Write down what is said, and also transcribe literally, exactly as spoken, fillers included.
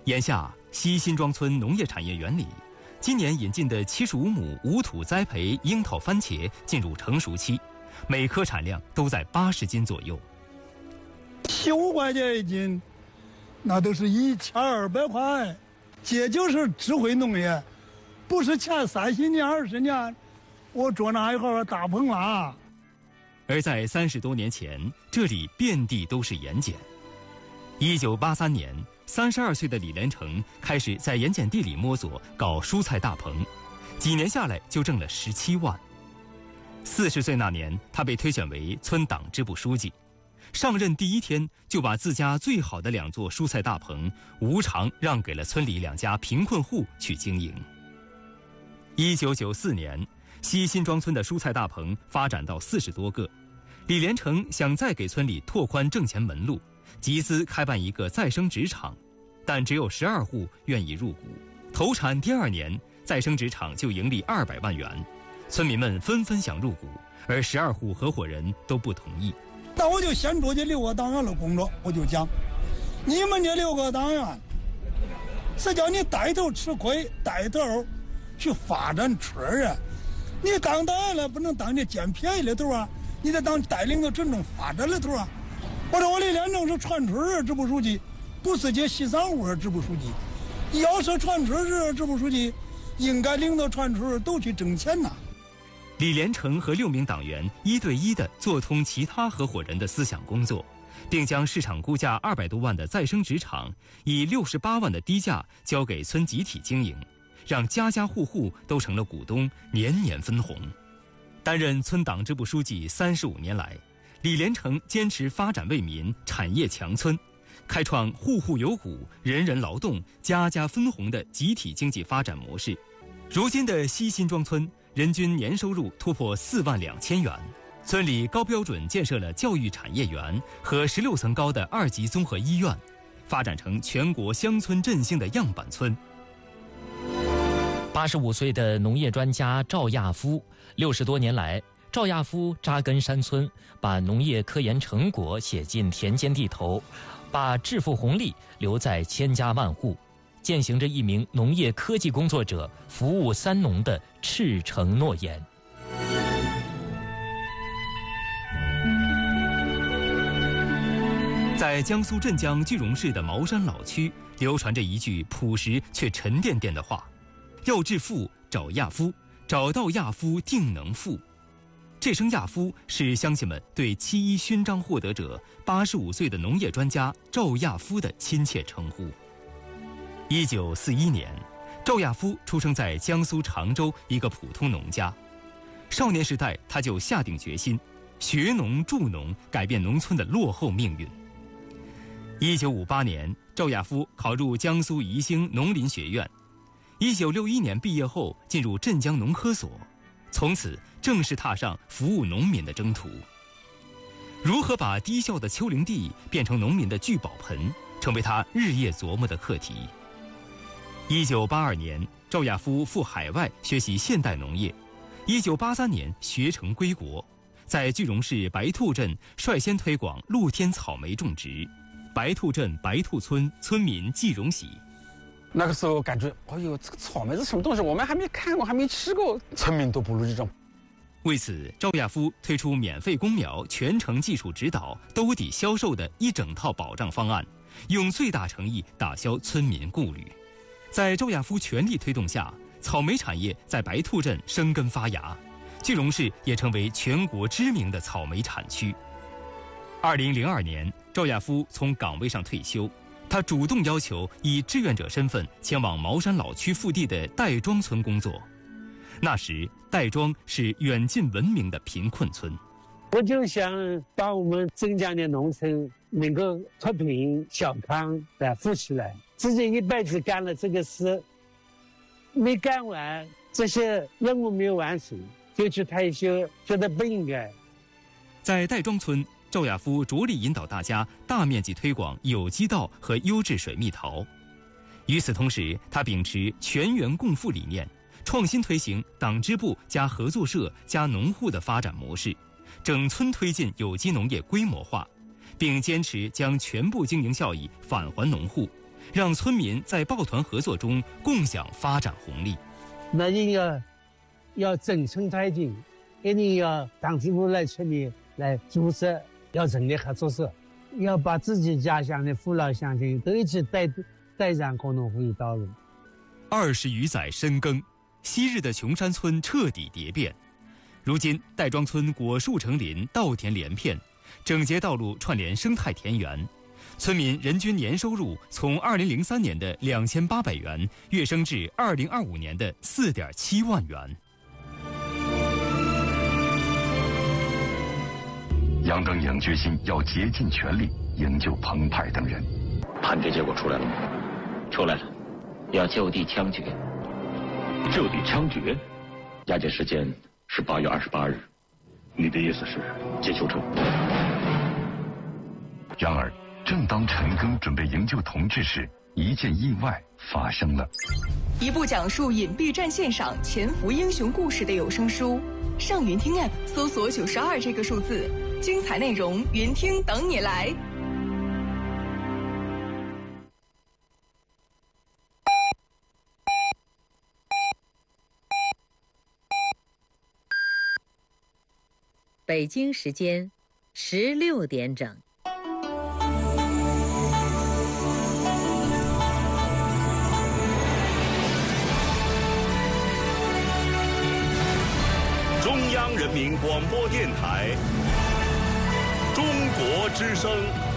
眼下西辛庄村农业产业园里，今年引进的七十五亩无土栽培樱桃番茄进入成熟期，每颗产量都在八十斤左右。 十五块钱一斤，那都是一千二百块。这就是智慧农业，不是前三十年、二十年，我做那一号大棚了。 而在三十多年前，这里遍地都是盐碱。一九八三年，三十二岁的李连成开始在盐碱地里摸索搞蔬菜大棚，几年下来就挣了十七万。四十岁那年，他被推选为村党支部书记。上任第一天，就把自家最好的两座蔬菜大棚无偿让给了村里两家贫困户去经营。一九九四年，西辛庄村的蔬菜大棚发展到四十多个，李连成想再给村里拓宽挣钱门路，集资开办一个再生纸厂，但只有十二户愿意入股。投产第二年，再生纸厂就盈利二百万元，村民们纷纷想入股，而十二户合伙人都不同意。 那我就先做这六个党员的工作，我就讲，你们这六个党员是叫你带头吃亏，带头去发展村啊。你当党员了，不能当这捡便宜的头啊，你得当带领着群众发展的头啊。我说我李连成是串村支部书记，不是这西三五支部书记。要是串村支部书记，应该领导串村都去挣钱呐。 李连成和六名党员一对一地做通其他合伙人的思想工作，并将市场估价二百多万的再生纸厂以六十八万的低价交给村集体经营，让家家户户都成了股东，年年分红。担任村党支部书记三十五年来，李连成坚持发展为民、产业强村，开创户户有股、人人劳动、家家分红的集体经济发展模式。如今的西辛庄村人均年收入突破四万两千元，村里高标准建设了教育产业园和十六层高的二级综合医院，发展成全国乡村振兴的样板村。 八十五岁的农业专家赵亚夫，六十多年来，赵亚夫扎根山村，把农业科研成果写进田间地头，把致富红利留在千家万户，践行着一名农业科技工作者服务三农的赤诚诺言。 在江苏镇江句容市的茅山老区，流传着一句朴实却沉甸甸的话：要致富，找亚夫，找到亚夫定能富。这声亚夫是乡亲们对七一勋章获得者八十五岁的农业专家赵亚夫的亲切称呼。一九四一年，赵亚夫出生在江苏常州一个普通农家。少年时代，他就下定决心，学农助农，改变农村的落后命运。一九五八年，赵亚夫考入江苏宜兴农林学院。一九六一年毕业后，进入镇江农科所，从此正式踏上服务农民的征途。如何把低效的丘陵地变成农民的聚宝盆，成为他日夜琢磨的课题。一九八二年，赵亚夫赴海外学习现代农业。一九八三年学成归国，在句容市白兔镇率先推广露天草莓种植。白兔镇白兔村村民季荣喜， 那个时候感觉，哎呦，这个草莓是什么东西？我们还没看过，还没吃过，村民都不如这种。 为此，赵亚夫推出免费公苗、全程技术指导、兜底销售的一整套保障方案，用最大诚意打消村民顾虑。在赵亚夫全力推动下，草莓产业在白兔镇生根发芽，句容市也成为全国知名的草莓产区。二零零二年，赵亚夫从岗位上退休，他主动要求以志愿者身份前往茅山老区腹地的戴庄村工作。那时，戴庄是远近闻名的贫困村。 我就想把我们镇江的农村能够脱贫小康的富起来。自己一辈子干了这个事，没干完，这些任务没有完成，就去退休，觉得不应该。 在戴庄村，赵亚夫着力引导大家大面积推广有机稻和优质水蜜桃。与此同时，他秉持全员共富理念，创新推行党支部加合作社加农户的发展模式，整村推进有机农业规模化，并坚持将全部经营效益返还农户， 让村民在抱团合作中共享发展红利。 那你要要整村推进，一定要党支部来村里来组织，要成立合作社，要把自己家乡的父老乡亲都一起带带上共同富裕道路。 二十余载深耕，昔日的琼山村彻底蝶变。如今戴庄村果树成林，稻田连片，整洁道路串联生态田园，村民人均年收入从二零零三年的两千八百元跃升至二零二五年的四点七万元。 杨登颖决心要竭尽全力营救彭湃等人。 判决结果出来了吗？出来了，要就地枪决。就地枪决？押解时间是八月二十八日。你的意思是接囚车？ 然而，正当陈赓准备营救同志时，一件意外发生了。 一部讲述隐蔽战线上潜伏英雄故事的有声书，上云听 App 搜索九十二这个数字，精彩内容云听等你来。 北京时间十六点整。 中央人民广播电台，中国之声。